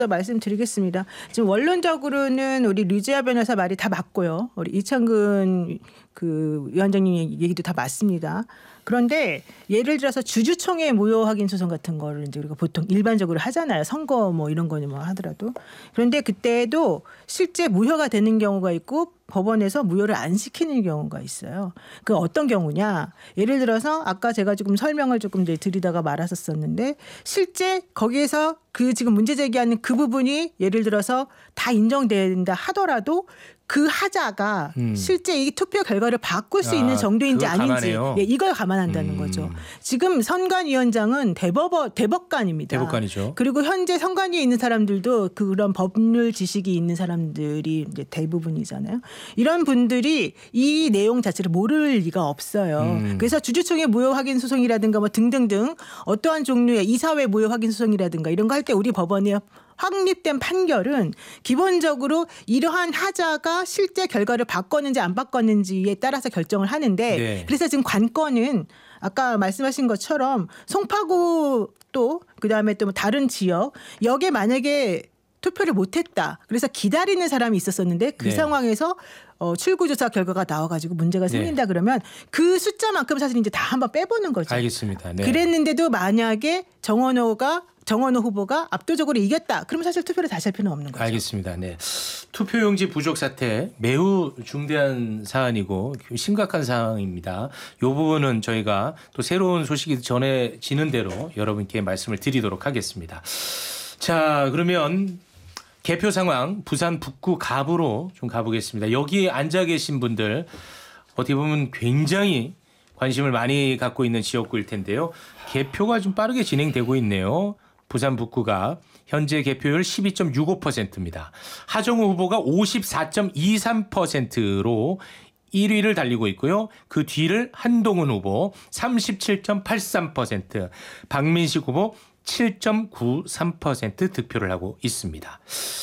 말씀드리겠습니다. 지금 원론적으로는 우리 류지아 변호사 말이 다 맞고요. 우리 이창근 위원장님 얘기도 다 맞습니다. 그런데 예를 들어서 주주총회 무효 확인 소송 같은 거를 이제 우리가 보통 일반적으로 하잖아요. 선거 뭐 이런 거는 뭐 하더라도. 그런데 그때도 실제 무효가 되는 경우가 있고 법원에서 무효를 안 시키는 경우가 있어요. 그 어떤 경우냐? 예를 들어서 아까 제가 조금 설명을 조금 이제 드리다가 말았었는데 실제 거기에서 그 지금 문제 제기하는 그 부분이 예를 들어서 다 인정된다 하더라도 그 하자가 실제 이 투표 결과를 바꿀 수 있는 정도인지 아닌지 이걸 감안한다는 거죠. 지금 선관위원장은 대법관입니다. 대법관이죠. 그리고 현재 선관위에 있는 사람들도 그런 법률 지식이 있는 사람들이 이제 대부분이잖아요. 이런 분들이 이 내용 자체를 모를 리가 없어요. 그래서 주주총회 무효 확인 소송이라든가 뭐 등등등 어떠한 종류의 이사회 무효 확인 소송이라든가 이런 거 할 때 우리 법원에 확립된 판결은 기본적으로 이러한 하자가 실제 결과를 바꿨는지 안 바꿨는지에 따라서 결정을 하는데 네. 그래서 지금 관건은 아까 말씀하신 것처럼 송파구 또 그다음에 또 다른 지역 여기에 만약에 투표를 못했다. 그래서 기다리는 사람이 있었었는데 그 상황에서 출구조사 결과가 나와가지고 문제가 생긴다 그러면 그 숫자만큼 사실 이제 다 한번 빼보는 거죠. 알겠습니다. 네. 그랬는데도 만약에 정원호 후보가 압도적으로 이겼다. 그러면 사실 투표를 다시 할 필요는 없는 거죠. 알겠습니다. 네. 투표용지 부족 사태 매우 중대한 사안이고 심각한 상황입니다. 이 부분은 저희가 또 새로운 소식이 전해지는 대로 여러분께 말씀을 드리도록 하겠습니다. 자, 그러면 개표 상황 부산 북구 갑으로 좀 가보겠습니다. 여기에 앉아 계신 분들 어떻게 보면 굉장히 관심을 많이 갖고 있는 지역구일 텐데요. 개표가 좀 빠르게 진행되고 있네요. 부산 북구가 현재 개표율 12.65%입니다. 하정우 후보가 54.23%로 1위를 달리고 있고요. 그 뒤를 한동훈 후보 37.83%, 박민식 후보 7.93% 득표를 하고 있습니다.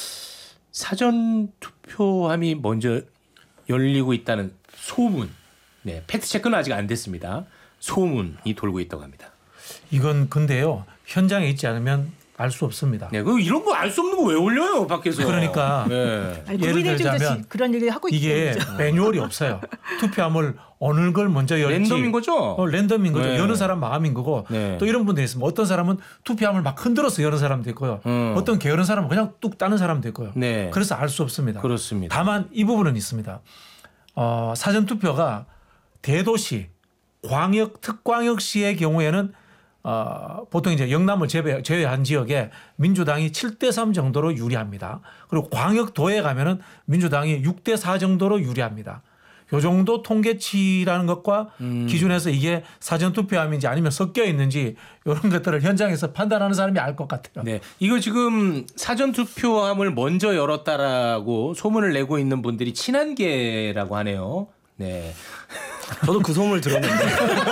사전 투표함이 먼저 열리고 있다는 소문. 네, 팩트체크는 아직 안 됐습니다. 소문이 돌고 있다고 합니다. 이건 근데요. 현장에 있지 않으면 알 수 없습니다. 네, 이런 거 알 수 없는 거 왜 올려요 밖에서? 그러니까 네. 예를 들자면 그런 얘기를 하고 이게 매뉴얼이 없어요. 투표함을 어느 걸 먼저 열지. 랜덤인 거죠? 랜덤인 거죠. 네. 여느 사람 마음인 거고 또 이런 분들이 있습니다. 어떤 사람은 투표함을 막 흔들어서 여는 사람도 있고요. 어떤 게으른 사람은 그냥 뚝 따는 사람도 있고요. 네. 그래서 알 수 없습니다. 그렇습니다. 다만 이 부분은 있습니다. 사전투표가 대도시, 광역, 특광역시의 경우에는 보통 이제 영남을 제외한 지역에 민주당이 7대3 정도로 유리합니다. 그리고 광역도에 가면은 민주당이 6대4 정도로 유리합니다. 요 정도 통계치라는 것과 기준해서 이게 사전투표함인지 아니면 섞여 있는지 이런 것들을 현장에서 판단하는 사람이 알 것 같아요. 네, 이거 지금 사전투표함을 먼저 열었다라고 소문을 내고 있는 분들이 친한계라고 하네요. 네. 저도 그 소문을 들었는데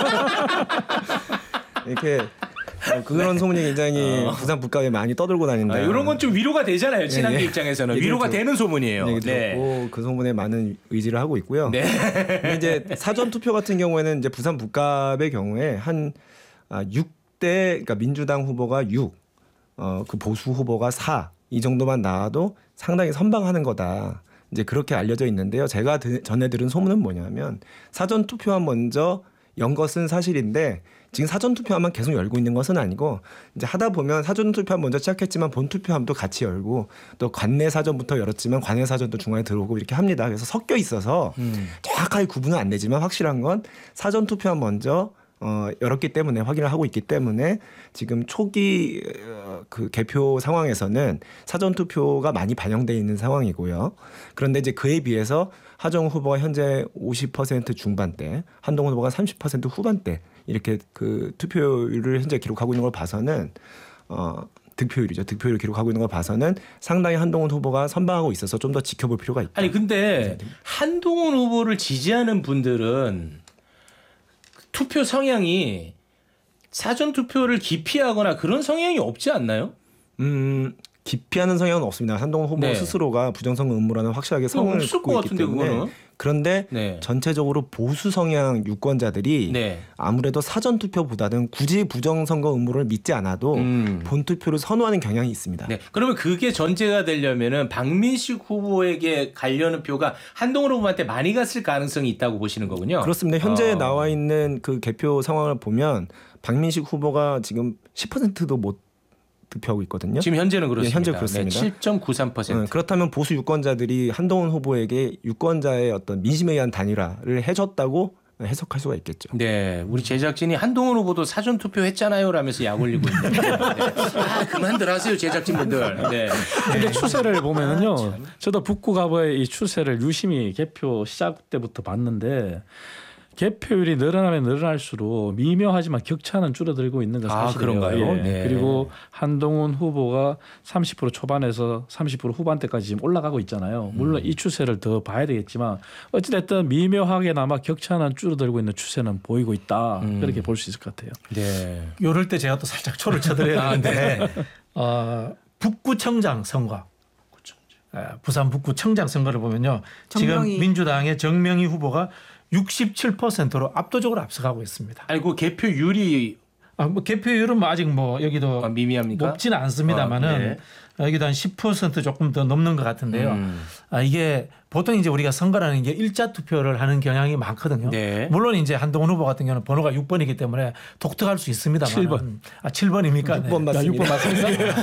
이렇게 그런 소문이 굉장히 부산 북가에 많이 떠들고 다닌다. 이런 건 좀 위로가 되잖아요. 친한계 입장에서는 위로가 되는 소문이에요. 얘기 들었고 그 소문에 많은 의지를 하고 있고요. 근데 이제 사전 투표 같은 경우에는 이제 부산 북갑의 경우에 한 6대 그러니까 민주당 후보가 6, 그 보수 후보가 4 이 정도만 나와도 상당히 선방하는 거다. 이제 그렇게 알려져 있는데요. 제가 전해 들은 소문은 뭐냐면 사전 투표함 먼저 연 것은 사실인데 지금 사전 투표함만 계속 열고 있는 것은 아니고 이제 하다 보면 사전 투표함 먼저 시작했지만 본 투표함도 같이 열고 또 관내 사전부터 열었지만 관내 사전도 중간에 들어오고 이렇게 합니다. 그래서 섞여 있어서 정확하게 구분은 안 되지만 확실한 건 사전 투표함 먼저 열었기 때문에 확인을 하고 있기 때문에 지금 초기 그 개표 상황에서는 사전 투표가 많이 반영돼 있는 상황이고요. 그런데 이제 그에 비해서 하정우 후보가 현재 50% 중반대, 한동훈 후보가 30% 후반대 이렇게 그 투표율을 현재 기록하고 있는 걸 봐서는 득표율이죠. 득표율을 기록하고 있는 걸 봐서는 상당히 한동훈 후보가 선방하고 있어서 좀 더 지켜볼 필요가 있다. 아니 근데 한동훈 후보를 지지하는 분들은 투표 성향이 사전 투표를 기피하거나 그런 성향이 없지 않나요? 기피하는 성향은 없습니다. 한동훈 후보 스스로가 부정선거 음모라는 확실하게 성을 없을 것 갖고 있기 같은데 때문에 그거는 그런데 네. 전체적으로 보수 성향 유권자들이 네. 아무래도 사전 투표보다는 굳이 부정선거 음모를 믿지 않아도 본 투표를 선호하는 경향이 있습니다. 네. 그러면 그게 전제가 되려면은 박민식 후보에게 가려는 표가 한동훈 후보한테 많이 갔을 가능성이 있다고 보시는 거군요. 그렇습니다. 현재 나와 있는 그 개표 상황을 보면 박민식 후보가 지금 10%도 못 득표하고 있거든요. 지금 현재는 그렇습니다. 네, 현재 그렇습니다. 네, 7.93%. 그렇다면 보수 유권자들이 한동훈 후보에게 유권자의 어떤 민심에 의한 단일화를 해줬다고 해석할 수가 있겠죠. 네, 우리 제작진이 한동훈 후보도 사전 투표했잖아요, 라면서 약 올리고 있는데, 네. 아 그만들 하세요, 제작진분들. 네. 근데 추세를 보면은요, 저도 북구 가보의 이 추세를 유심히 개표 시작 때부터 봤는데 개표율이 늘어나면 늘어날수록 미묘하지만 격차는 줄어들고 있는 건 사실이에요. 그런가요? 예. 네. 그리고 한동훈 후보가 30% 초반에서 30% 후반대까지 지금 올라가고 있잖아요. 물론 이 추세를 더 봐야 되겠지만 어찌됐든 미묘하게나마 격차는 줄어들고 있는 추세는 보이고 있다. 그렇게 볼 수 있을 것 같아요. 네. 이럴 때 제가 또 살짝 초를 쳐드려야 되는데 북구청장 선거. 부산 북구청장 선거를 보면요. 정명희. 지금 민주당의 정명희 후보가 67%로 압도적으로 앞서가고 있습니다. 아이고 개표율이 뭐 개표율은 뭐 아직 뭐 여기도 미미합니까? 높지는 않습니다만은 여기도 한 10% 조금 더 넘는 것 같은데요. 이게 보통 이제 우리가 선거라는 게 일자 투표를 하는 경향이 많거든요. 네. 물론 이제 한동훈 후보 같은 경우는 번호가 6번이기 때문에 독특할 수 있습니다만 7번. 7번입니까? 6번 맞습니다. 6번 맞습니까?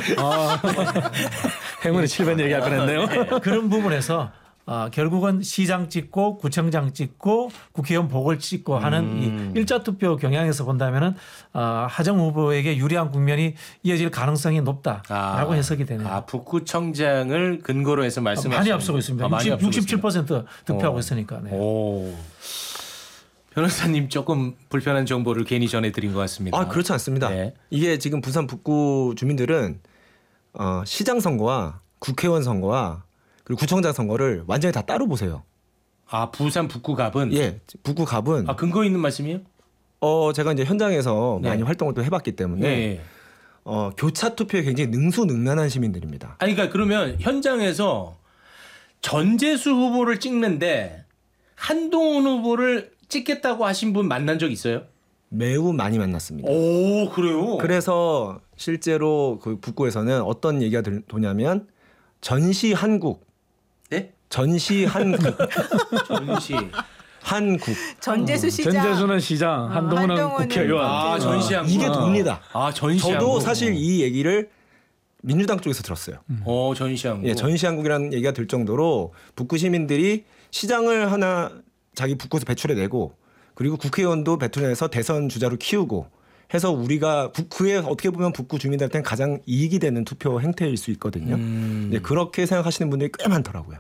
행운의 7번 얘기할 뻔했네요. 그런 부분에서 결국은 시장 찍고 구청장 찍고 국회의원 복을 찍고 하는 이 일자 투표 경향에서 본다면은 하정 후보에게 유리한 국면이 이어질 가능성이 높다라고 해석이 되네요. 북구청장을 근거로 해서 말씀하시는 많이 앞서고 있습니다. 많이 앞서고 67% 득표하고 있으니까. 네. 오. 변호사님 조금 불편한 정보를 괜히 전해드린 것 같습니다. 그렇지 않습니다. 네. 이게 지금 부산 북구 주민들은 시장 선거와 국회의원 선거와 그리고 구청장 선거를 완전히 다 따로 보세요. 부산 북구갑은 예, 북구갑은 근거 있는 말씀이에요? 제가 이제 현장에서 네. 많이 활동을 또 해봤기 때문에 네. 교차 투표에 굉장히 능수능란한 시민들입니다. 그러니까 그러면 현장에서 전재수 후보를 찍는데 한동훈 후보를 찍겠다고 하신 분 만난 적 있어요? 매우 많이 만났습니다. 오, 그래요? 그래서 실제로 그 북구에서는 어떤 얘기가 도냐면 전시 한국, 네? 전시 한국, 전시. 한국 전재수 시장. 전재수는 시장, 한동훈은 한동훈은 국회의원. 전시한 이게 돕니다. 전시한 저도 사실 이 얘기를 민주당 쪽에서 들었어요. 전시한 예, 전시한국이라는 얘기가 들 정도로 북구 시민들이 시장을 하나 자기 북구에서 배출해내고 그리고 국회의원도 배출해서 대선 주자로 키우고 해서 우리가 북구에 어떻게 보면 북구 주민들한테는 가장 이익이 되는 투표 행태일 수 있거든요. 네, 그렇게 생각하시는 분들이 꽤 많더라고요.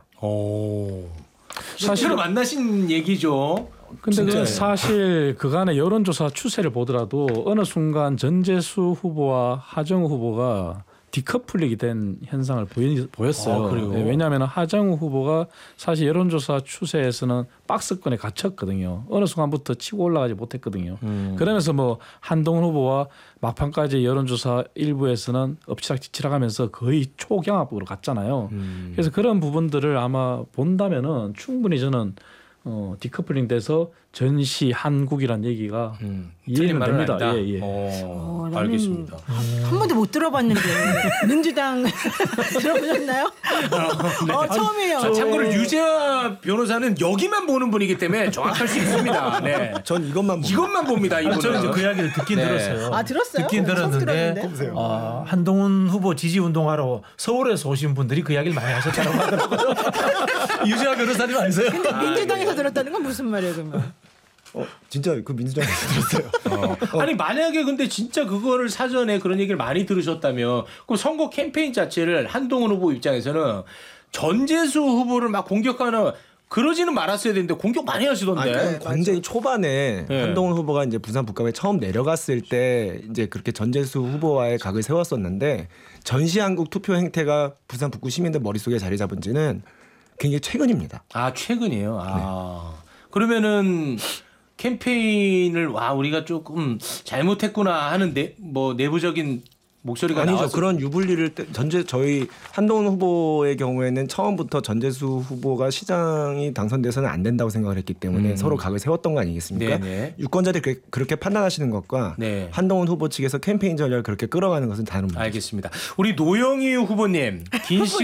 실제로 만나신 얘기죠. 근데 진짜요? 그 사실 그간의 여론조사 추세를 보더라도 어느 순간 전재수 후보와 하정우 후보가 디커플링이 된 현상을 보였어요. 그래요? 네, 왜냐하면 하정우 후보가 사실 여론조사 추세에서는 박스권에 갇혔거든요. 어느 순간부터 치고 올라가지 못했거든요. 그러면서 뭐 한동훈 후보와 막판까지 여론조사 일부에서는 엎치락뒤치락하면서 거의 초경합으로 갔잖아요. 그래서 그런 부분들을 아마 본다면은 충분히 저는 디커플링 돼서 전시 한국이란 얘기가 이해는 됩니다. 예. 나는 알겠습니다. 한 번도 못 들어봤는데 민주당 들어보셨나요? 처음이에요. 참고로 유재하 변호사는 여기만 보는 분이기 때문에 정확할 수 있습니다. 네. 전 이것만 봅니다. 이것만 봅니다. 저는 이제 이분은. 그 이야기를 듣긴 네. 들었어요. 들었어요? 듣긴 처음 들었는데 들었는데? 한동훈 후보 지지 운동하러 서울에서 오신 분들이 그 이야기를 많이 하셨다고 하더라고요. 유재하 변호사님 아니세요? 근데 민주당에서 들었다는 건 무슨 말이에요, 그러면? 진짜 그 민주당에서 들었어요. 아니 만약에 근데 진짜 그거를 사전에 그런 얘기를 많이 들으셨다면 그 선거 캠페인 자체를 한동훈 후보 입장에서는 전재수 후보를 막 공격하는 그러지는 말았어야 되는데 공격 많이 하시던데. 굉장히 초반에 네. 한동훈 후보가 이제 부산 북갑에 처음 내려갔을 때 이제 그렇게 전재수 후보와의 각을 세웠었는데 전시한국 투표 행태가 부산 북구 시민들 머릿속에 자리 잡은 지는 굉장히 최근입니다. 최근이에요. 그러면은 캠페인을 우리가 조금 잘못했구나 하는 뭐 내부적인 목소리가 아니죠. 나와서 그런 유불리를 저희 한동훈 후보의 경우에는 처음부터 전재수 후보가 시장이 당선돼서는 안 된다고 생각을 했기 때문에 서로 각을 세웠던 거 아니겠습니까? 네네. 유권자들이 그렇게 판단하시는 것과 네. 한동훈 후보 측에서 캠페인 전략을 그렇게 끌어가는 것은 다른 문제죠. 알겠습니다. 우리 노영희 후보님 긴